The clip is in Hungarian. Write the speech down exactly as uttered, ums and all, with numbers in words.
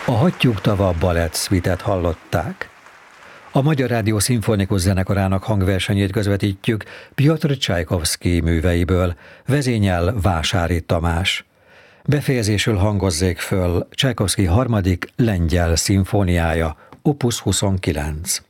A Hattyúk tava balett szvitet hallották. A Magyar Rádió Szimfonikus Zenekarának hangversenyét közvetítjük Pjotr Csajkovszky műveiből, vezényel Vásári Tamás. Befejezésül hangozzék föl Csajkovszky harmadik lengyel szimfóniája, opus huszonkilenc.